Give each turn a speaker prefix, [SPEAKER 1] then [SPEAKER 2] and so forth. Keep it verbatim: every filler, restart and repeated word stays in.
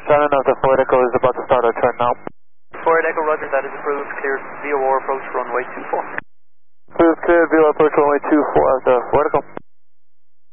[SPEAKER 1] Shannon of the Flight Echo is about to start our turn now.
[SPEAKER 2] Flight Echo, roger, that is approved. Cleared V O R approach runway two four.
[SPEAKER 1] Approved, cleared, V O R approach runway two four of the Flight Echo.